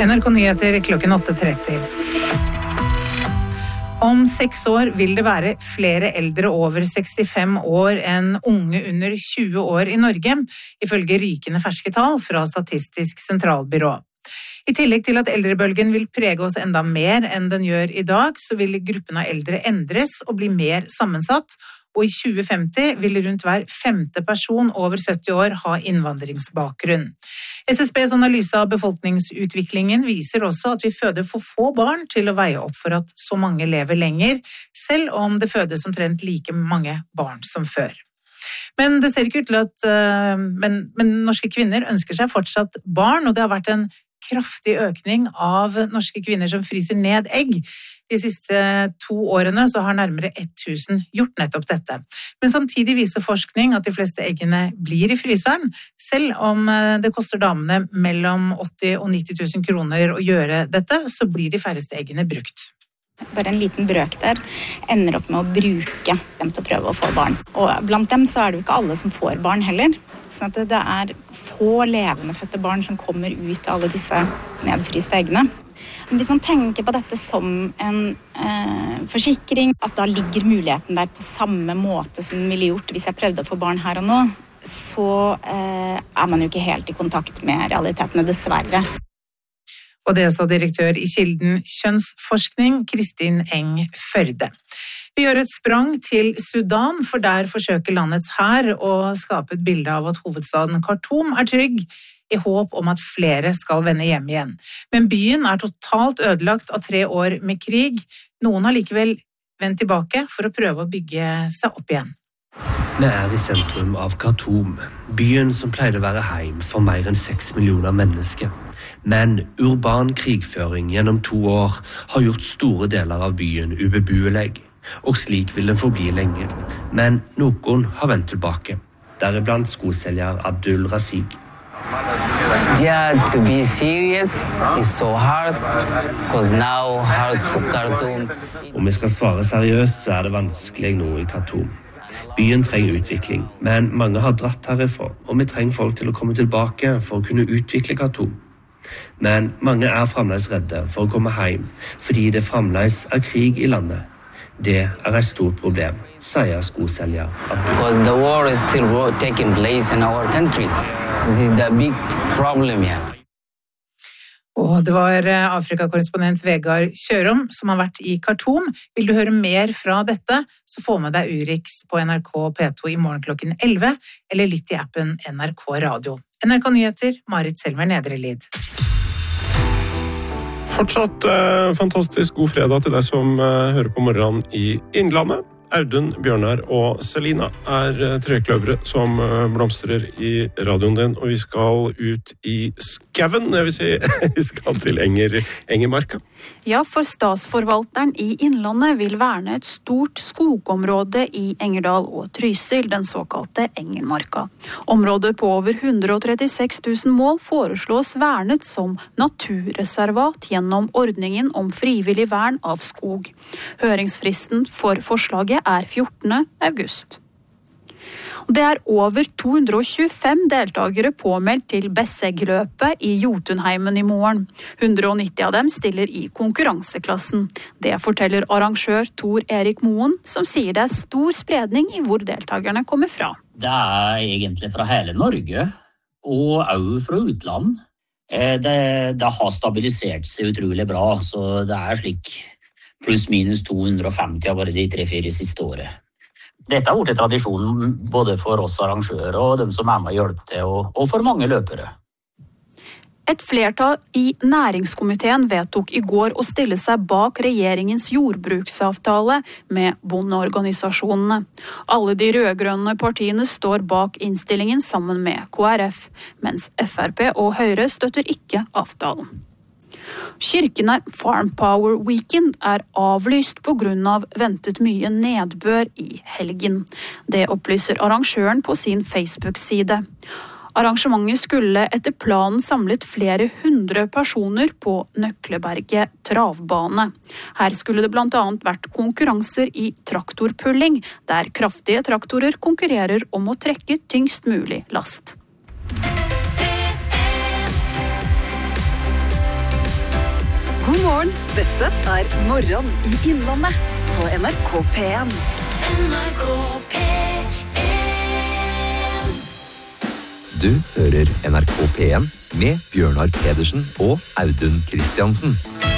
NRK Nyheter klokken 8:30. Om 6 år vil det være flere eldre over 65 år enn unge under 20 år i Norge, ifølge rykende ferske tall fra Statistisk sentralbyrå. I tillegg til at eldrebølgen vil prege oss enda mer enn den gjør i dag, så vil gruppen av eldre endres og bli mer sammensatt, og i 2050 vil rundt hver 5. person over 70 år ha innvandringsbakgrunn. SSBs analyse av befolkningsutviklingen viser også at vi føder for få barn til å veie opp for at så mange lever lenger, selv om det fødes omtrent like mange barn som før. Men det ser ikke ut til at men norske kvinner ønsker seg fortsatt barn, og det har vært en kraftig økning av norske kvinner som fryser ned egg. De siste 2 årene så har nærmere 1000 gjort nettopp dette. Men samtidig viser forskning at de fleste eggene blir i fryseren, selv om det koster damene mellom 80 og 90 000 kroner å gjøre dette, så blir de færreste eggene brukt. Bare en liten brøk der ender opp med å bruke dem til å prøve å få barn. Og blant dem så er det jo ikke alle som får barn heller. Så at det er få levende fødte barn som kommer ut av alle disse nedfryste eggene. Men hvis man tenker på dette som en forsikring, at da ligger muligheten der på samme måte som den ville gjort hvis jeg prøvde å få barn her og nå, så er man jo ikke helt i kontakt med realitetene, dessverre. Og det sa direktør i Kilden kjønnsforskning, Kristin Eng Førde. Vi gjør et sprang til Sudan, for der forsøker landets hær å skape et bilde av at hovedstaden Khartoum er trygg, i håp om at flere skal vende hjem igjen. Men byen er totalt ødelagt av 3 år med krig. Noen har likevel vendt tilbake for å prøve å bygge seg opp igjen. Vi er i sentrum av Khartoum, byen som pleide å være heim for mer enn 6 millioner mennesker. Men urban krigføring gjennom 2 år har gjort store deler av byen ubeboelig, og slik vil den forbli lenge. Men noen har vendt tilbake, deriblant skoselger Abdul Razig. Yeah, to be serious is so hard, because now hard to Khartoum. Om vi skal svare seriøst, så er det vanskelig nå i Khartoum. Byen trenger utvikling, men mange har dratt herifra, og vi trenger folk til å komme tilbake for å kunne utvikle Khartoum. Men mange er fremdeles redde for å komme hjem, fordi det fremdeles er krig i landet. Det er et stort problem, sier skoselger Abdul. Because the war is still taking place in our country. This is the big problem here. Og det var Afrikakorrespondent Vegard Kjørom som har vært i Khartoum. Vil du høre mer fra dette, så få med deg Urix på NRK P2 i morgen klokken 11, eller lytt i appen NRK Radio. NRK Nyheter, Marit Selmer Nedrelid. Fortsatt fantastisk god fredag til deg som hører på morgenen i Innlandet. Audun, Bjørnar og Selina er trekløvere som blomstrer i radioen din, og vi skal ut i skaven, det vil si, vi skal til Engemarka. Ja, for statsforvalteren i Innlandet vil verne et stort skogområde i Engerdal og Trysil, den såkalte Engemarka. Området på over 136 000 mål foreslås vernet som naturreservat gjennom ordningen om frivillig vern av skog. Høringsfristen for forslaget er 14. august. Det er over 225 deltakere påmeldt til Besseggløpet i Jotunheimen i morgen. 190 av dem stiller i konkurranseklassen. Det forteller arrangør Tor Erik Moen, som sier det er stor spredning i hvor deltakerne kommer fra. Det er egentlig fra hele Norge, og også fra utland. Det har stabilisert seg utrolig bra, så det er slik pluss minus 250 av bare de 3-4 siste året. Dette har vært en tradisjon både for oss arrangører og dem som er med og hjelper til, og for mange løpere. Et flertall i næringskomiteen vedtok i går å stille seg bak regjeringens jordbruksavtale med bondeorganisasjonene. Alle de rødgrønne partiene står bak innstillingen sammen med KrF, mens FrP og Høyre støtter ikke avtalen. Kirkenes Farm Power Weekend er avlyst på grunn av ventet mye nedbør i helgen. Det opplyser arrangøren på sin Facebook-side. Arrangementet skulle etter planen samlet flere 100 personer på Nøkleberget travbane. Her skulle det blant annet vært konkurranser i traktorpulling, der kraftige traktorer konkurrerer om å trekke tyngst mulig last. God morgen, dette Morgen i Innlandet på NRK P1. NRK P1. Du hører NRK P1 med Bjørnar Pedersen og Audun Kristiansen.